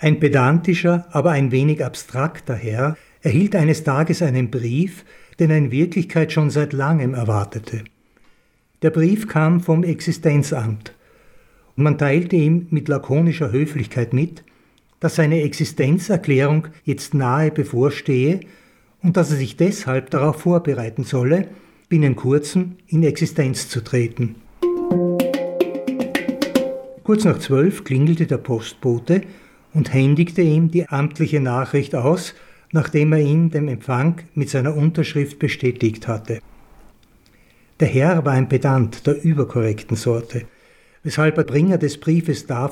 Ein pedantischer, aber ein wenig abstrakter Herr erhielt eines Tages einen Brief, den er in Wirklichkeit schon seit langem erwartete. Der Brief kam vom Existenzamt und man teilte ihm mit lakonischer Höflichkeit mit, dass seine Existenzerklärung jetzt nahe bevorstehe und dass er sich deshalb darauf vorbereiten solle, binnen kurzem in Existenz zu treten. Kurz nach 12 klingelte der Postbote und händigte ihm die amtliche Nachricht aus, nachdem er ihn dem Empfang mit seiner Unterschrift bestätigt hatte. Der Herr war ein Pedant der überkorrekten Sorte, weshalb der Bringer des Briefes